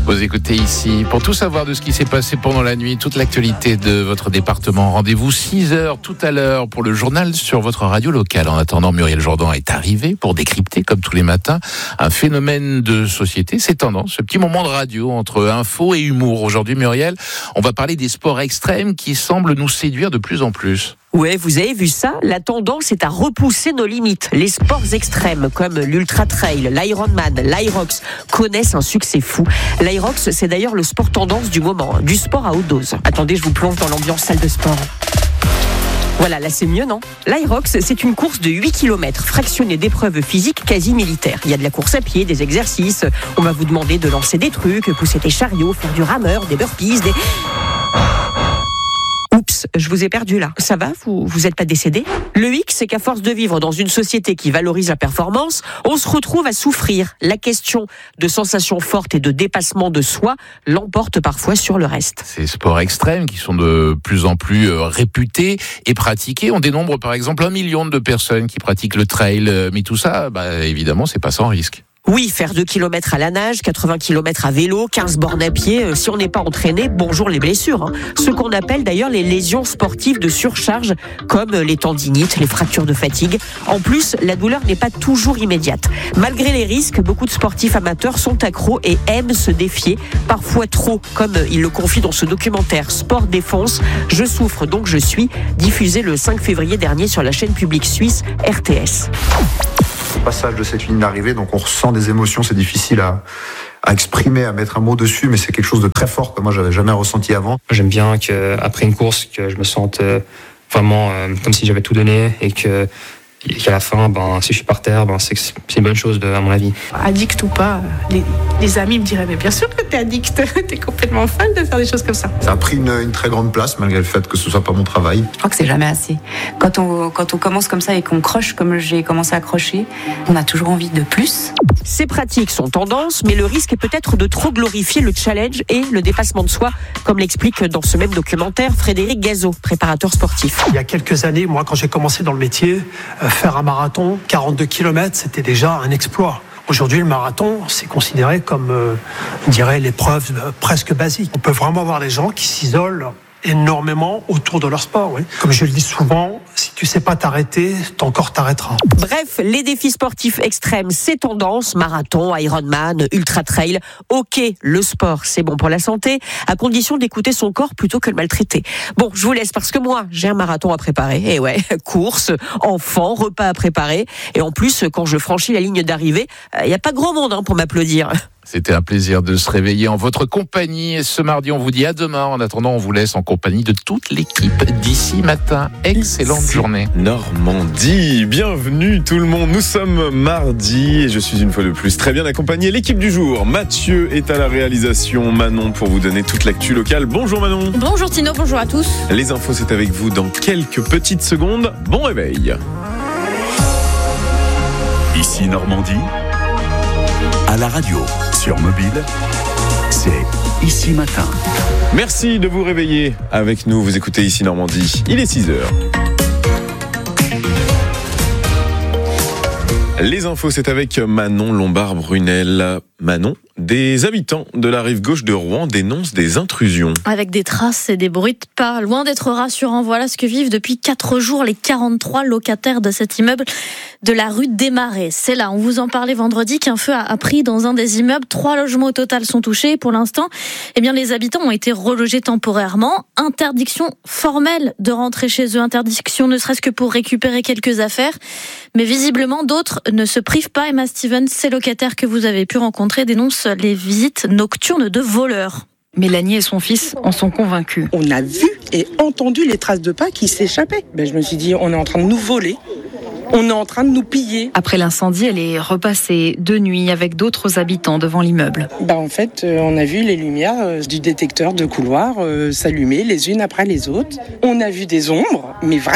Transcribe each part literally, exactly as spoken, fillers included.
Vous écoutez ici. Pour tout savoir de ce qui s'est passé pendant la nuit, toute l'actualité de votre département, rendez-vous six heures tout à l'heure pour le journal sur votre radio locale. En attendant, Muriel Jourdan est arrivée pour décrypter, comme tous les matins, un phénomène de société. C'est tendance, ce petit moment de radio entre info et humour. Aujourd'hui, Muriel, on va parler des sports extrêmes qui semblent nous séduire de plus en plus. Ouais, vous avez vu ça ? La tendance est à repousser nos limites. Les sports extrêmes comme l'ultra trail, l'Ironman, l'Irox connaissent un succès fou. L'Irox, c'est d'ailleurs le sport tendance du moment, du sport à haute dose. Attendez, je vous plonge dans l'ambiance salle de sport. Voilà, là c'est mieux, non ? L'Irox, c'est une course de huit kilomètres, fractionnée d'épreuves physiques quasi militaires. Il y a de la course à pied, des exercices, on va vous demander de lancer des trucs, pousser des chariots, faire du rameur, des burpees, des... Oups, je vous ai perdu là. Ça va ? Vous vous êtes pas décédé ? Le hic, c'est qu'à force de vivre dans une société qui valorise la performance, on se retrouve à souffrir. La question de sensations fortes et de dépassement de soi l'emporte parfois sur le reste. Ces sports extrêmes qui sont de plus en plus réputés et pratiqués. On dénombre par exemple un million de personnes qui pratiquent le trail. Mais tout ça, bah, évidemment, c'est pas sans risque. Oui, faire deux kilomètres à la nage, quatre-vingts kilomètres à vélo, quinze bornes à pied, euh, si on n'est pas entraîné, bonjour les blessures. Hein. Ce qu'on appelle d'ailleurs les lésions sportives de surcharge, comme les tendinites, les fractures de fatigue. En plus, la douleur n'est pas toujours immédiate. Malgré les risques, beaucoup de sportifs amateurs sont accros et aiment se défier, parfois trop, comme il le confie dans ce documentaire Sport Défense. Je souffre donc je suis, diffusé le cinq février dernier sur la chaîne publique suisse R T S. Passage de cette ligne d'arrivée, donc on ressent des émotions, c'est difficile à, à exprimer, à mettre un mot dessus, mais c'est quelque chose de très fort que moi j'avais jamais ressenti avant. J'aime bien qu'après une course, que je me sente vraiment euh, comme si j'avais tout donné et que et qu'à la fin, ben, si je suis par terre, ben, c'est, c'est une bonne chose de, à mon avis. Addict ou pas, les, les amis me diraient mais bien sûr que t'es addict, t'es complètement fan de faire des choses comme ça. Ça a pris une, une très grande place malgré le fait que ce soit pas mon travail. Je crois que c'est jamais assez. Quand on, quand on commence comme ça et qu'on croche comme j'ai commencé à crocher, on a toujours envie de plus. Ces pratiques sont tendance, mais le risque est peut-être de trop glorifier le challenge et le dépassement de soi, comme l'explique dans ce même documentaire Frédéric Gazot, préparateur sportif. Il y a quelques années, moi, quand j'ai commencé dans le métier, euh, faire un marathon, quarante-deux kilomètres, c'était déjà un exploit. Aujourd'hui, le marathon, c'est considéré comme, euh, on dirait, l'épreuve euh, presque basique. On peut vraiment avoir des gens qui s'isolent énormément autour de leur sport. Oui. Comme je le dis souvent, si tu sais pas t'arrêter, ton corps t'arrêtera. Bref, les défis sportifs extrêmes, c'est tendance, marathon, Ironman, ultra trail. Ok, le sport, c'est bon pour la santé, à condition d'écouter son corps plutôt que le maltraiter. Bon, je vous laisse parce que moi, j'ai un marathon à préparer. Et ouais, course, enfant, repas à préparer. Et en plus, quand je franchis la ligne d'arrivée, il n'y a pas grand monde hein, pour m'applaudir. C'était un plaisir de se réveiller en votre compagnie. Et ce mardi, on vous dit à demain. En attendant, on vous laisse en compagnie de toute l'équipe d'ici matin. Excellente Ici journée. Normandie, bienvenue tout le monde. Nous sommes mardi et je suis une fois de plus très bien accompagné. L'équipe du jour, Mathieu est à la réalisation. Manon pour vous donner toute l'actu locale. Bonjour Manon. Bonjour Tino, bonjour à tous. Les infos, c'est avec vous dans quelques petites secondes. Bon réveil. Ici Normandie. À la radio, sur mobile, c'est Ici Matin. Merci de vous réveiller avec nous. Vous écoutez Ici Normandie. Il est six heures. Les infos, c'est avec Manon Lombard-Brunel. Manon, des habitants de la rive gauche de Rouen dénoncent des intrusions. Avec des traces et des bruits de pas, loin d'être rassurant. Voilà ce que vivent depuis quatre jours les quarante-trois locataires de cet immeuble de la rue des Marais. C'est là, on vous en parlait vendredi, qu'un feu a pris dans un des immeubles. Trois logements au total sont touchés. Pour l'instant, eh bien, les habitants ont été relogés temporairement. Interdiction formelle de rentrer chez eux. Interdiction ne serait-ce que pour récupérer quelques affaires. Mais visiblement, d'autres ne se privent pas. Emma Stevens, ces locataires que vous avez pu rencontrer, dénonce les visites nocturnes de voleurs. Mélanie et son fils en sont convaincus. On a vu et entendu les traces de pas qui s'échappaient. Ben, je me suis dit, on est en train de nous voler. On est en train de nous piller. Après l'incendie, elle est repassée de nuit avec d'autres habitants devant l'immeuble. Ben, en fait, euh, on a vu les lumières euh, du détecteur de couloir euh, s'allumer les unes après les autres. On a vu des ombres, mais vraiment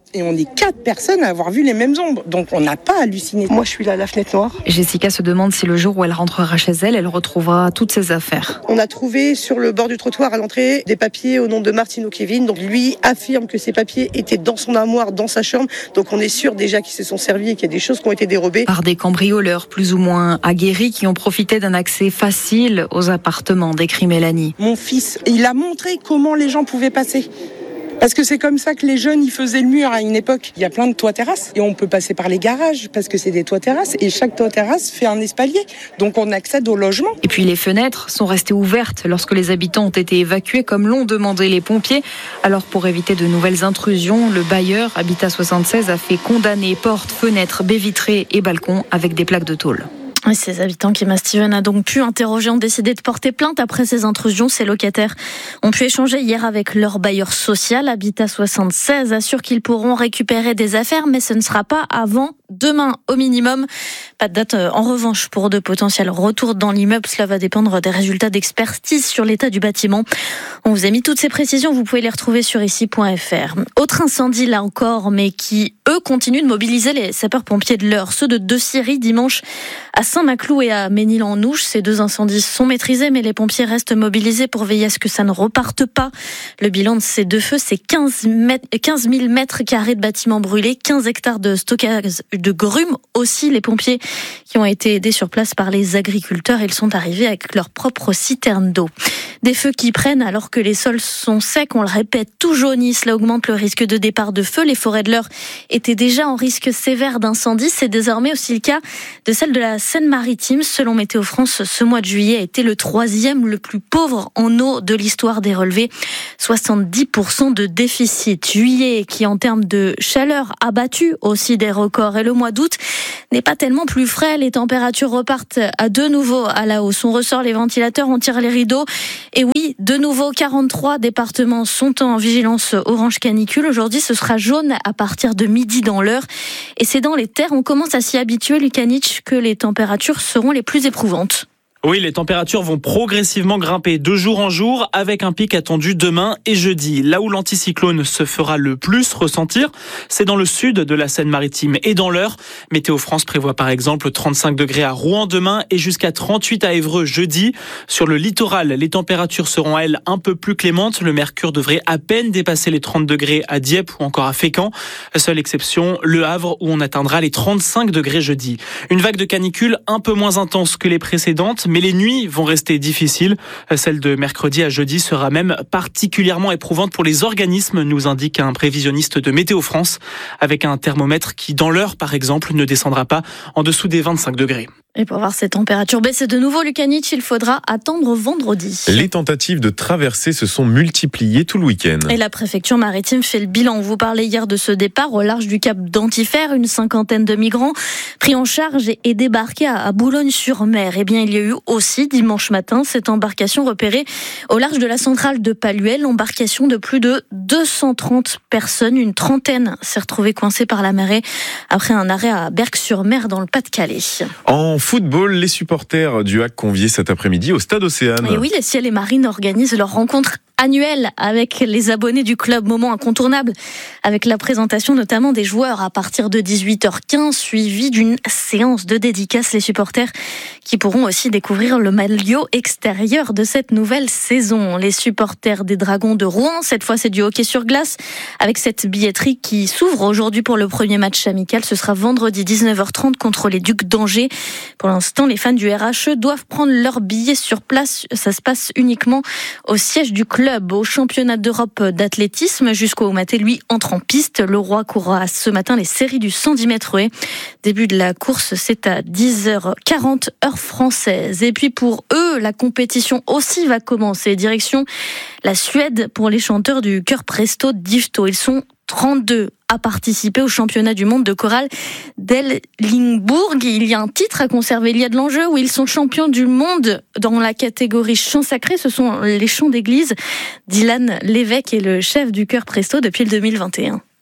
Et on est quatre personnes à avoir vu les mêmes ombres. Donc on n'a pas halluciné. Moi, je suis là à la fenêtre noire. Jessica se demande si le jour où elle rentrera chez elle, elle retrouvera toutes ses affaires. On a trouvé sur le bord du trottoir à l'entrée des papiers au nom de Martino Kevin. Donc lui affirme que ces papiers étaient dans son armoire, dans sa chambre. Donc on est sûr déjà qu'ils se sont servis et qu'il y a des choses qui ont été dérobées. Par des cambrioleurs plus ou moins aguerris qui ont profité d'un accès facile aux appartements, décrit Mélanie. Mon fils, il a montré comment les gens pouvaient passer. Parce que c'est comme ça que les jeunes, ils faisaient le mur à une époque. Il y a plein de toits-terrasses et on peut passer par les garages parce que c'est des toits-terrasses et chaque toit-terrasse fait un espalier. Donc on accède au logement. Et puis les fenêtres sont restées ouvertes lorsque les habitants ont été évacués comme l'ont demandé les pompiers. Alors pour éviter de nouvelles intrusions, le bailleur Habitat soixante-seize a fait condamner portes, fenêtres, baies vitrées et balcons avec des plaques de tôle. Oui, ces habitants qu'Emma Steven a donc pu interroger ont décidé de porter plainte après ces intrusions. Ces locataires ont pu échanger hier avec leur bailleur social. Habitat soixante-seize assure qu'ils pourront récupérer des affaires, mais ce ne sera pas avant demain au minimum. Pas de date en revanche pour de potentiels retours dans l'immeuble. Cela va dépendre des résultats d'expertise sur l'état du bâtiment. On vous a mis toutes ces précisions, vous pouvez les retrouver sur ici point f r. Autre incendie là encore, mais qui eux continuent de mobiliser les sapeurs-pompiers de l'Eure. Ceux de deux scieries dimanche à Saint-Maclou et à Ménil-en-Ouche. Ces deux incendies sont maîtrisés, mais les pompiers restent mobilisés pour veiller à ce que ça ne reparte pas. Le bilan de ces deux feux, c'est quinze mille mètres carrés de bâtiments brûlés, quinze hectares de stockage de grumes aussi. Les pompiers qui ont été aidés sur place par les agriculteurs, ils sont arrivés avec leur propre citerne d'eau. Des feux qui prennent alors que les sols sont secs, on le répète, tout jauni, cela augmente le risque de départ de feu. Les forêts de l'Eure étaient déjà en risque sévère d'incendie, c'est désormais aussi le cas de celle de la Seine-Maritime. Selon Météo France, ce mois de juillet a été le troisième le plus pauvre en eau de l'histoire des relevés. soixante-dix pour cent de déficit. Juillet qui, en termes de chaleur, a battu aussi des records. Et le mois d'août n'est pas tellement plus frais. Les températures repartent à de nouveau à la hausse. On ressort les ventilateurs, on tire les rideaux. Et oui, de nouveau, quarante-trois départements sont en vigilance orange canicule. Aujourd'hui, ce sera jaune à partir de midi dans l'Eure. Et c'est dans les terres, on commence à s'y habituer, Lukanich, que les températures seront les plus éprouvantes. Oui, les températures vont progressivement grimper de jour en jour avec un pic attendu demain et jeudi. Là où l'anticyclone se fera le plus ressentir, c'est dans le sud de la Seine-Maritime et dans l'Eure. Météo France prévoit par exemple trente-cinq degrés à Rouen demain et jusqu'à trente-huit à Évreux jeudi. Sur le littoral, les températures seront elles un peu plus clémentes. Le mercure devrait à peine dépasser les trente degrés à Dieppe ou encore à Fécamp. Seule exception, Le Havre où on atteindra les trente-cinq degrés jeudi. Une vague de canicule un peu moins intense que les précédentes, mais les nuits vont rester difficiles. Celle de mercredi à jeudi sera même particulièrement éprouvante pour les organismes, nous indique un prévisionniste de Météo France, avec un thermomètre qui, dans l'Eure par exemple, ne descendra pas en dessous des vingt-cinq degrés. Et pour voir ces températures baisser de nouveau, Lukanich, il faudra attendre vendredi. Les tentatives de traversée se sont multipliées tout le week-end. Et la préfecture maritime fait le bilan. On vous parlait hier de ce départ au large du cap d'Antifer. Une cinquantaine de migrants pris en charge et débarqués à Boulogne-sur-Mer. Eh bien, il y a eu aussi dimanche matin cette embarcation repérée au large de la centrale de Paluel. Embarcation de plus de deux cent trente personnes. Une trentaine s'est retrouvée coincée par la marée après un arrêt à Berck-sur-Mer dans le Pas-de-Calais. En football, les supporters du H A C conviés cet après-midi au Stade Océane. Et oui, les Ciels et Marines organisent leur rencontre annuelle avec les abonnés du club. Moment incontournable avec la présentation notamment des joueurs à partir de dix-huit heures quinze, suivie d'une séance de dédicace. Les supporters qui pourront aussi découvrir le maillot extérieur de cette nouvelle saison. Les supporters des Dragons de Rouen, cette fois c'est du hockey sur glace avec cette billetterie qui s'ouvre aujourd'hui pour le premier match amical. Ce sera vendredi dix-neuf heures trente contre les Ducs d'Angers. Pour l'instant, les fans du R H E doivent prendre leurs billets sur place. Ça se passe uniquement au siège du club. Au championnat d'Europe d'athlétisme, Jusqu'au Maté, lui, entre en piste. Le Roi courra ce matin les séries du cent dix mètres haies. Début de la course, c'est à dix heures quarante, heure française. Et puis pour eux, la compétition aussi va commencer. Direction la Suède pour les chanteurs du chœur Presto d'Ifto. Ils sont trente-deux à participer au championnat du monde de chorale d'Ellingbourg. Il y a un titre à conserver, il y a de l'enjeu où ils sont champions du monde dans la catégorie chant sacré. Ce sont les chants d'église. Dylan Lévesque est le chef du chœur Presto depuis le deux mille vingt et un.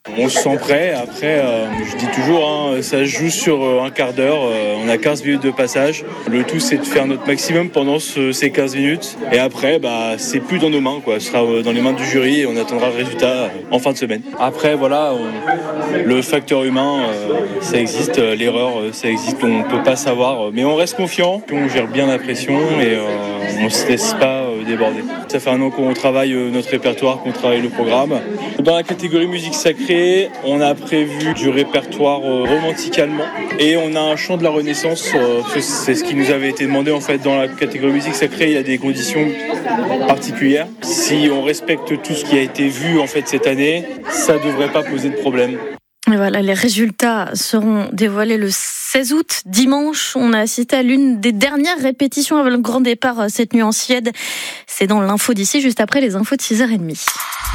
On se sent prêt. Après, euh, je dis toujours, hein, ça se joue sur euh, un quart d'heure. Euh, on a quinze minutes de passage. Le tout, c'est de faire notre maximum pendant ce, ces quinze minutes. Et après, bah, c'est plus dans nos mains, quoi. Ce sera dans les mains du jury et on attendra le résultat en fin de semaine. Après, voilà, on, le facteur humain, euh, ça existe. L'erreur, ça existe. On ne peut pas savoir. Mais on reste confiant. On gère bien la pression et euh, on ne se laisse pas euh, déborder. Ça fait un an qu'on travaille euh, notre répertoire, qu'on travaille le programme. Dans la catégorie musique sacrée, on a prévu du répertoire euh, romantique allemand et on a un chant de la Renaissance. Euh, c'est ce qui nous avait été demandé en fait dans la catégorie musique sacrée. Il y a des conditions particulières. Si on respecte tout ce qui a été vu en fait cette année, ça ne devrait pas poser de problème. Et voilà, les résultats seront dévoilés le seize août, dimanche. On a assisté à l'une des dernières répétitions avant le grand départ cette nuit en Suède. C'est dans l'info d'ici, juste après les infos de six heures trente.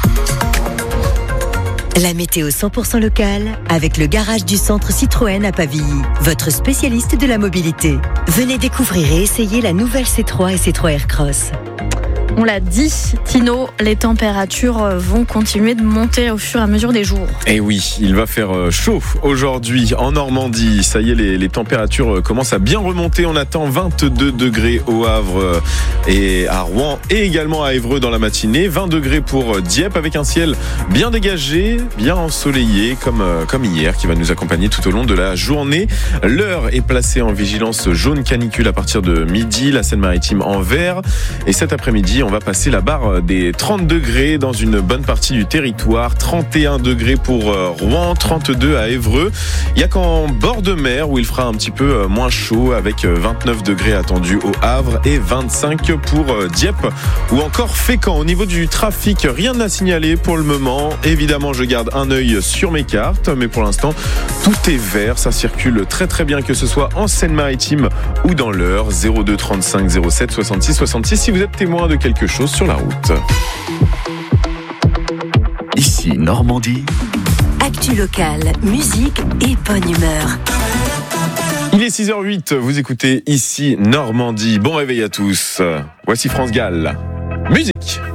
La météo cent pour cent locale avec le garage du centre Citroën à Pavilly, votre spécialiste de la mobilité. Venez découvrir et essayer la nouvelle C trois et C trois Aircross. On l'a dit, Tino, les températures vont continuer de monter au fur et à mesure des jours. Et oui, il va faire chaud aujourd'hui en Normandie. Ça y est, les, les températures commencent à bien remonter. On attend vingt-deux degrés au Havre et à Rouen et également à Évreux dans la matinée. vingt degrés pour Dieppe avec un ciel bien dégagé, bien ensoleillé comme, comme hier qui va nous accompagner tout au long de la journée. L'heure est placée en vigilance jaune canicule à partir de midi. La Seine-Maritime en vert. Et cet après-midi, on va passer la barre des trente degrés dans une bonne partie du territoire. trente et un degrés pour Rouen, trente-deux à Évreux. Il n'y a qu'en bord de mer où il fera un petit peu moins chaud avec vingt-neuf degrés attendus au Havre et vingt-cinq pour Dieppe ou encore Fécamp. Au niveau du trafic, rien à signaler pour le moment. Évidemment, je garde un œil sur mes cartes, mais pour l'instant, tout est vert. Ça circule très très bien, que ce soit en Seine-Maritime ou dans l'Eure. zéro deux trente-cinq zéro sept soixante-six soixante-six si vous êtes témoin de quelque chose sur la route. Ici Normandie. Actu locale, musique et bonne humeur. Il est six heures huit, vous écoutez Ici Normandie. Bon réveil à tous. Voici France Gall. Musique.